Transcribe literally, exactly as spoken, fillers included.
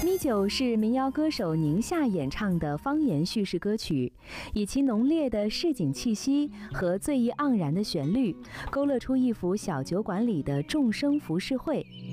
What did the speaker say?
米酒是民谣歌手宁夏演唱的方言叙事歌曲，以其浓烈的市井气息和醉意盎然的旋律，勾勒出一幅小酒馆里的众生浮世绘。